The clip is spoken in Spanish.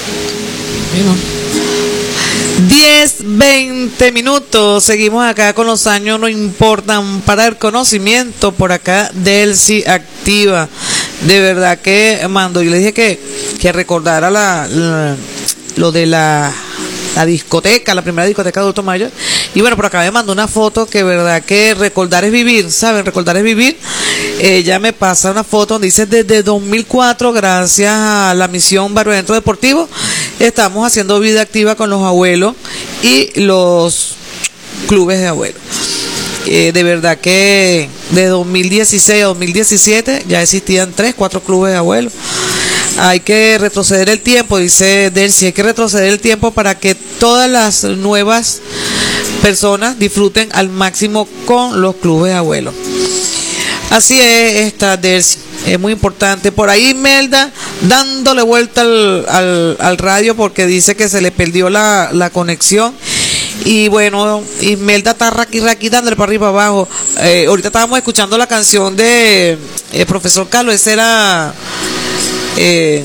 Bueno. 10-20 minutos. Seguimos acá con los años no importan para el conocimiento. Por acá Delcy activa. De verdad que mando. Yo le dije que recordara lo de la discoteca, la primera discoteca de adulto mayor. Y bueno, por acá me mandó una foto que verdad que recordar es vivir, ¿saben? Recordar es vivir. Ella me pasa una foto donde dice desde 2004, gracias a la misión Barrio Deportivo, estamos haciendo vida activa con los abuelos y los clubes de abuelos. De verdad que de 2016 a 2017 ya existían 3-4 clubes de abuelos. Hay que retroceder el tiempo, dice Delcy, hay que retroceder el tiempo para que todas las nuevas personas disfruten al máximo con los clubes de abuelos. Así es esta Delcy, es muy importante. Por ahí Melda dándole vuelta al radio porque dice que se le perdió la conexión. Y bueno, Imelda está raqui dándole para arriba abajo. Ahorita estábamos escuchando la canción de Profesor Carlos, ese era